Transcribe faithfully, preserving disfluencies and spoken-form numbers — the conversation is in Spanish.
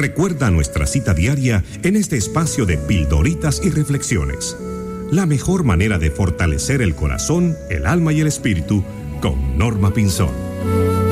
Recuerda nuestra cita diaria en este espacio de pildoritas y reflexiones. La mejor manera de fortalecer el corazón, el alma y el espíritu con Norma Pinzón.